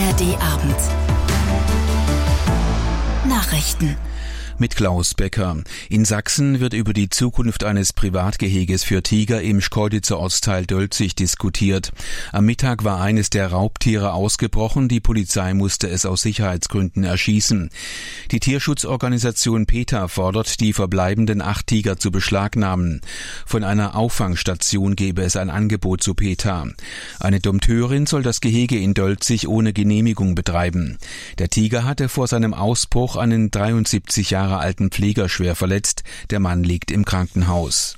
ARD-Abend. Nachrichten. Mit Klaus Becker. In Sachsen wird über die Zukunft eines Privatgeheges für Tiger im Schkeuditzer Ortsteil Dölzig diskutiert. Am Mittag war eines der Raubtiere ausgebrochen. Die Polizei musste es aus Sicherheitsgründen erschießen. Die Tierschutzorganisation PETA fordert, die verbleibenden 8 Tiger zu beschlagnahmen. Von einer Auffangstation gebe es ein Angebot zu PETA. Eine Dompteurin soll das Gehege in Dölzig ohne Genehmigung betreiben. Der Tiger hatte vor seinem Ausbruch einen 73 Jahre alten Pfleger schwer verletzt. Der Mann liegt im Krankenhaus.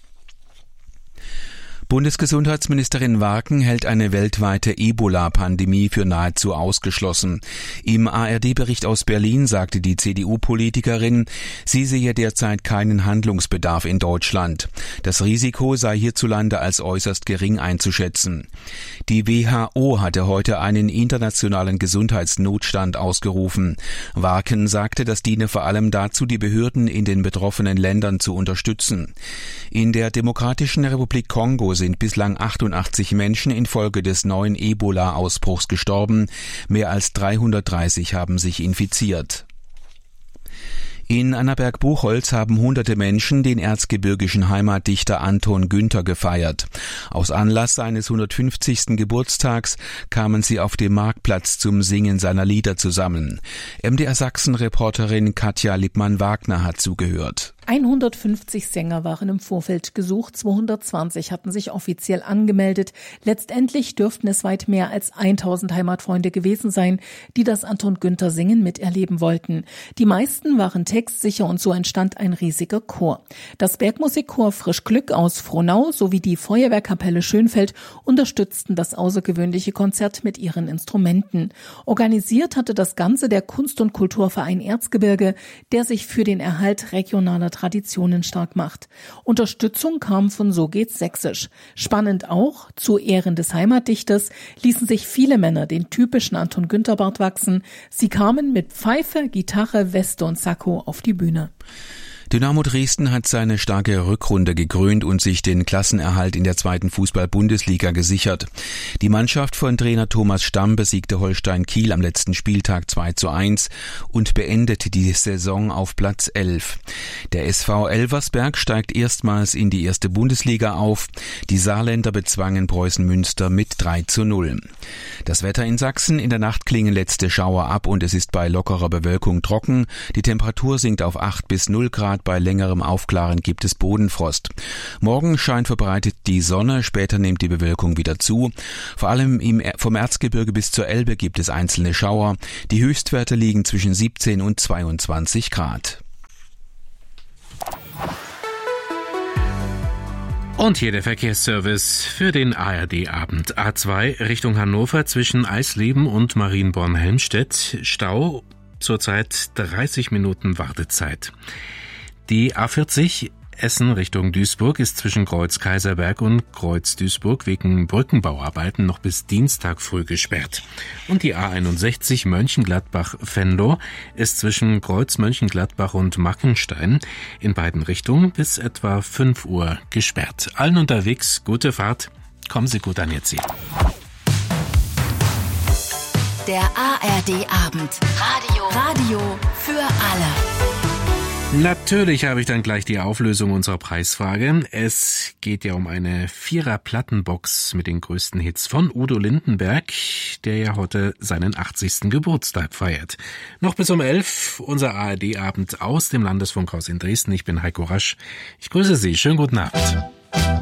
Bundesgesundheitsministerin Warken hält eine weltweite Ebola-Pandemie für nahezu ausgeschlossen. Im ARD-Bericht aus Berlin sagte die CDU-Politikerin, sie sehe derzeit keinen Handlungsbedarf in Deutschland. Das Risiko sei hierzulande als äußerst gering einzuschätzen. Die WHO hatte heute einen internationalen Gesundheitsnotstand ausgerufen. Warken sagte, das diene vor allem dazu, die Behörden in den betroffenen Ländern zu unterstützen. In der Demokratischen Republik Kongo sind bislang 88 Menschen infolge des neuen Ebola-Ausbruchs gestorben. Mehr als 330 haben sich infiziert. In Annaberg-Buchholz haben hunderte Menschen den erzgebirgischen Heimatdichter Anton Günther gefeiert. Aus Anlass seines 150. Geburtstags kamen sie auf dem Marktplatz zum Singen seiner Lieder zusammen. MDR-Sachsen-Reporterin Katja Lippmann-Wagner hat zugehört. 150 Sänger waren im Vorfeld gesucht, 220 hatten sich offiziell angemeldet. Letztendlich dürften es weit mehr als 1000 Heimatfreunde gewesen sein, die das Anton Günther Singen miterleben wollten. Die meisten waren textsicher und so entstand ein riesiger Chor. Das Bergmusikchor Frisch Glück aus Frohnau sowie die Feuerwehrkapelle Schönfeld unterstützten das außergewöhnliche Konzert mit ihren Instrumenten. Organisiert hatte das Ganze der Kunst- und Kulturverein Erzgebirge, der sich für den Erhalt regionaler Traditionen stark macht. Unterstützung kam von So geht's Sächsisch. Spannend auch, zu Ehren des Heimatdichters ließen sich viele Männer den typischen Anton Günther Bart wachsen. Sie kamen mit Pfeife, Gitarre, Weste und Sakko auf die Bühne. Dynamo Dresden hat seine starke Rückrunde gekrönt und sich den Klassenerhalt in der 2. Fußball-Bundesliga gesichert. Die Mannschaft von Trainer Thomas Stamm besiegte Holstein Kiel am letzten Spieltag 2:1 und beendete die Saison auf Platz 11. Der SV Elversberg steigt erstmals in die 1. Bundesliga auf. Die Saarländer bezwangen Preußen Münster mit 3:0. Das Wetter in Sachsen: in der Nacht klingen letzte Schauer ab und es ist bei lockerer Bewölkung trocken. Die Temperatur sinkt auf 8 bis 0 Grad. Bei längerem Aufklaren gibt es Bodenfrost. Morgen scheint verbreitet die Sonne, später nimmt die Bewölkung wieder zu. Vor allem vom Erzgebirge bis zur Elbe gibt es einzelne Schauer. Die Höchstwerte liegen zwischen 17 und 22 Grad. Und hier der Verkehrsservice für den ARD-Abend. A2 Richtung Hannover zwischen Eisleben und Marienborn-Helmstedt. Stau, zurzeit 30 Minuten Wartezeit. Die A40 Essen Richtung Duisburg ist zwischen Kreuz Kaiserberg und Kreuz Duisburg wegen Brückenbauarbeiten noch bis Dienstag früh gesperrt. Und die A61 Mönchengladbach-Venlo ist zwischen Kreuz Mönchengladbach und Mackenstein in beiden Richtungen bis etwa 5 Uhr gesperrt. Allen unterwegs gute Fahrt, kommen Sie gut an Ihr Ziel. Der ARD-Abend. Radio für alle. Natürlich habe ich dann gleich die Auflösung unserer Preisfrage. Es geht ja um eine 4er-Plattenbox mit den größten Hits von Udo Lindenberg, der ja heute seinen 80. Geburtstag feiert. Noch bis um 11 unser ARD-Abend aus dem Landesfunkhaus in Dresden. Ich bin Heiko Rasch. Ich grüße Sie. Schönen guten Abend.